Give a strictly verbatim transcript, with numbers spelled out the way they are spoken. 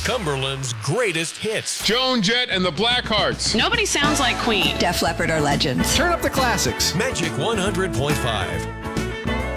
Cumberland's greatest hits. Joan Jett and the Blackhearts. Nobody sounds like Queen. Def Leppard are legends. Turn up the classics. Magic one hundred point five.